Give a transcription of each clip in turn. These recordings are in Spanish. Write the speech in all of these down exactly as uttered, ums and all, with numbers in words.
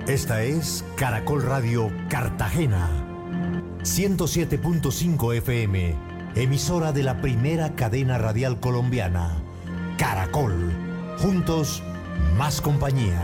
Esta es Caracol Radio Cartagena, ciento siete punto cinco F M, emisora de la primera cadena radial colombiana. Caracol, juntos, más compañía.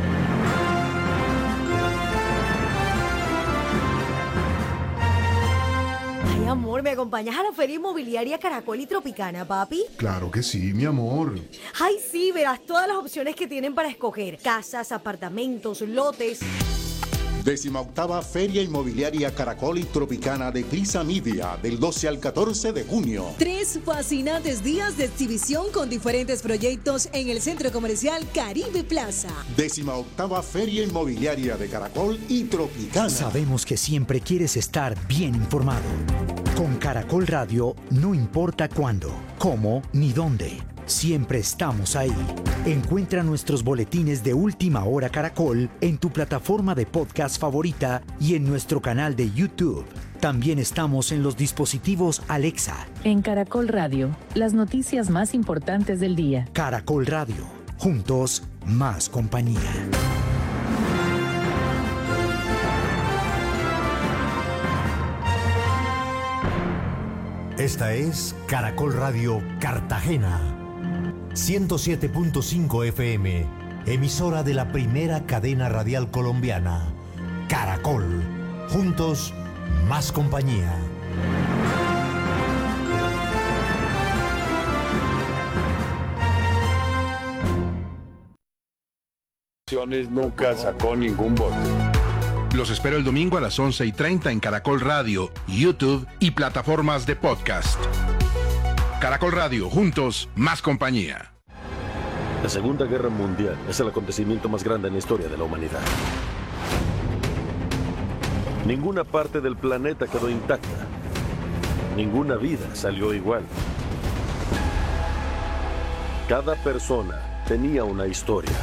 Ay, amor, ¿me acompañas a la Feria Inmobiliaria Caracol y Tropicana, papi? Claro que sí, mi amor. Ay, sí, verás todas las opciones que tienen para escoger. Casas, apartamentos, lotes. Décima octava Feria Inmobiliaria Caracol y Tropicana de Prisa Media, del doce al catorce de junio. Tres fascinantes días de exhibición con diferentes proyectos en el Centro Comercial Caribe Plaza. Décima octava Feria Inmobiliaria de Caracol y Tropicana. Sabemos que siempre quieres estar bien informado. Con Caracol Radio, no importa cuándo, cómo ni dónde. Siempre estamos ahí. Encuentra nuestros boletines de Última Hora Caracol en tu plataforma de podcast favorita y en nuestro canal de YouTube. También estamos en los dispositivos Alexa. En Caracol Radio, las noticias más importantes del día. Caracol Radio, juntos, más compañía. Esta es Caracol Radio Cartagena, ciento siete punto cinco F M, emisora de la primera cadena radial colombiana. Caracol, juntos, más compañía. Nunca sacó ningún voto. Los espero el domingo a las once y treinta en Caracol Radio, YouTube y plataformas de podcast. Caracol Radio, juntos, más compañía. La Segunda Guerra Mundial es el acontecimiento más grande en la historia de la humanidad. Ninguna parte del planeta quedó intacta. Ninguna vida salió igual. Cada persona tenía una historia.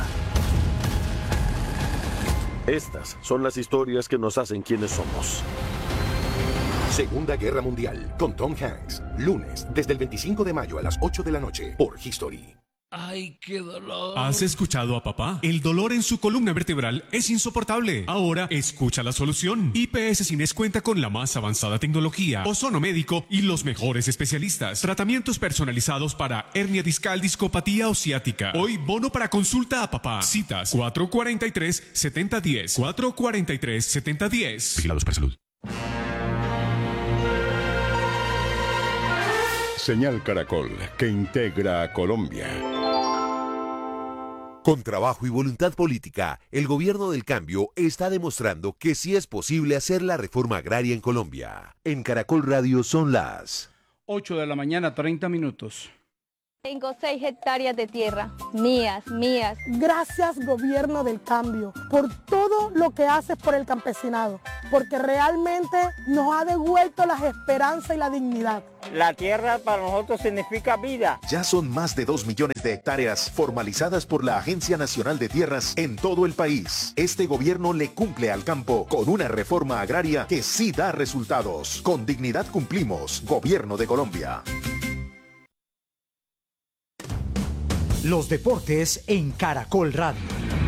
Estas son las historias que nos hacen quienes somos. Segunda Guerra Mundial, con Tom Hanks. Lunes, desde el veinticinco de mayo a las ocho de la noche, por History. ¡Ay, qué dolor! ¿Has escuchado a papá? El dolor en su columna vertebral es insoportable. Ahora escucha la solución. I P S Cines cuenta con la más avanzada tecnología, ozono médico y los mejores especialistas. Tratamientos personalizados para hernia discal, discopatía o ciática. Hoy bono para consulta a papá. Citas cuatro cuatro tres, siete cero uno cero. cuatro cuatro tres, siete cero uno cero. Vigilados para salud. Señal Caracol, que integra a Colombia. Con trabajo y voluntad política, el gobierno del cambio está demostrando que sí es posible hacer la reforma agraria en Colombia. En Caracol Radio son las ocho de la mañana, treinta minutos. Tengo seis hectáreas de tierra, mías, mías. Gracias, gobierno del cambio, por todo lo que haces por el campesinado, porque realmente nos ha devuelto las esperanzas y la dignidad. La tierra para nosotros significa vida. Ya son más de dos millones de hectáreas formalizadas por la Agencia Nacional de Tierras en todo el país. Este gobierno le cumple al campo con una reforma agraria que sí da resultados. Con dignidad cumplimos, Gobierno de Colombia. Los deportes en Caracol Radio.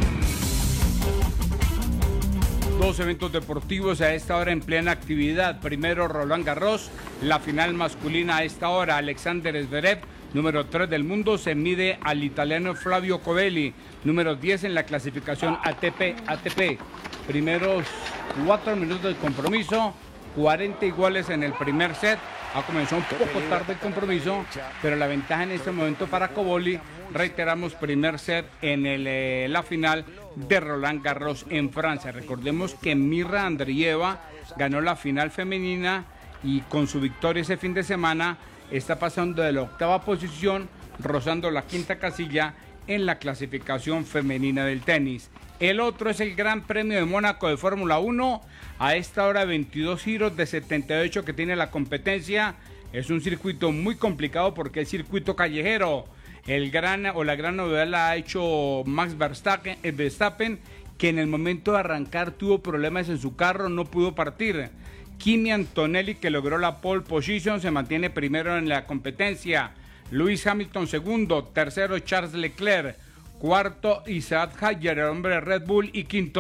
Dos eventos deportivos a esta hora en plena actividad. Primero, Roland Garros, la final masculina a esta hora. Alexander Zverev, número tres del mundo, se mide al italiano Flavio Covelli, número diez en la clasificación A T P. A T P. Primeros cuatro minutos de compromiso, cuarenta iguales en el primer set. Ha comenzado un poco tarde el compromiso, pero la ventaja en este momento para Covelli. Reiteramos, primer set en el, eh, la final de Roland Garros en Francia. Recordemos que Mirra Andreeva ganó la final femenina y con su victoria ese fin de semana está pasando de la octava posición, rozando la quinta casilla en la clasificación femenina del tenis. El otro es el Gran Premio de Mónaco de Fórmula uno. A esta hora veintidós giros de setenta y ocho que tiene la competencia. Es un circuito muy complicado porque es circuito callejero. El gran o la gran novedad la ha hecho Max Verstappen, Verstappen, que en el momento de arrancar tuvo problemas en su carro, no pudo partir. Kimi Antonelli, que logró la pole position, se mantiene primero en la competencia. Lewis Hamilton segundo, tercero Charles Leclerc, cuarto Isaac Hayer, el hombre de Red Bull, y quinto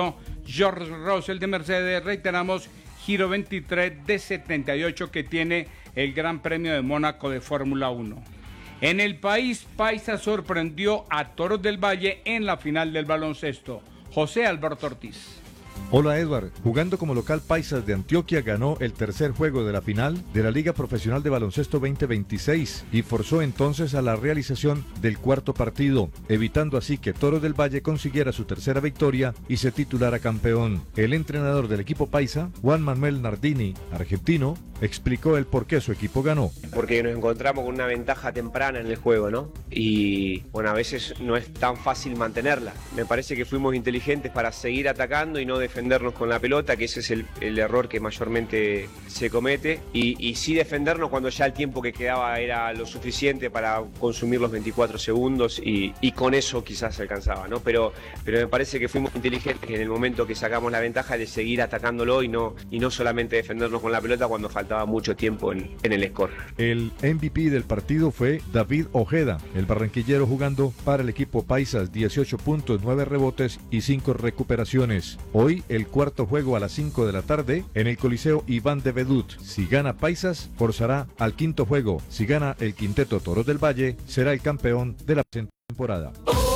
George Russell de Mercedes, reiteramos, giro veintitrés de setenta y ocho que tiene el Gran Premio de Mónaco de Fórmula uno. En el país, Paisa sorprendió a Toros del Valle en la final del baloncesto. José Alberto Ortiz. Hola Edward, jugando como local Paisas de Antioquia ganó el tercer juego de la final de la Liga Profesional de Baloncesto veinte veintiséis y forzó entonces a la realización del cuarto partido, evitando así que Toros del Valle consiguiera su tercera victoria y se titulara campeón. El entrenador del equipo Paisa, Juan Manuel Nardini, argentino, explicó el por qué su equipo ganó. Porque nos encontramos con una ventaja temprana en el juego, ¿no? Y bueno, a veces no es tan fácil mantenerla. Me parece que fuimos inteligentes para seguir atacando y no defendernos con la pelota, que ese es el, el error que mayormente se comete, y, y sí defendernos cuando ya el tiempo que quedaba era lo suficiente para consumir los veinticuatro segundos y, y con eso quizás se alcanzaba, ¿no? Pero, pero me parece que fuimos inteligentes en el momento que sacamos la ventaja de seguir atacándolo y no, y no solamente defendernos con la pelota cuando faltaba mucho tiempo en, en el score. El M V P del partido fue David Ojeda, el barranquillero jugando para el equipo Paisas, dieciocho puntos, nueve rebotes y cinco recuperaciones. Hoy el cuarto juego a las cinco de la tarde en el Coliseo Iván de Bedut. Si gana Paisas, forzará al quinto juego. Si gana el quinteto Toros del Valle, será el campeón de la presente temporada.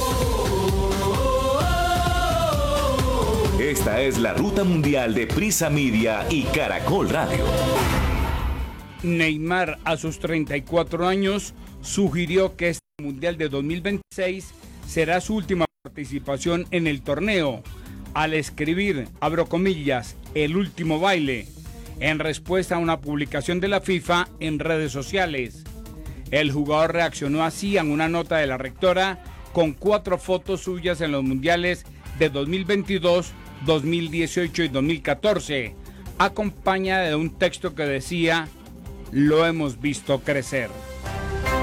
Esta es la ruta mundial de Prisa Media y Caracol Radio. Neymar, a sus treinta y cuatro años, sugirió que este Mundial de dos mil veintiséis será su última participación en el torneo, al escribir, abro comillas, el último baile, en respuesta a una publicación de la FIFA en redes sociales. El jugador reaccionó así a una nota de la rectora con cuatro fotos suyas en los mundiales de dos mil veintidós, dos mil dieciocho y dos mil catorce, acompañada de un texto que decía: lo hemos visto crecer.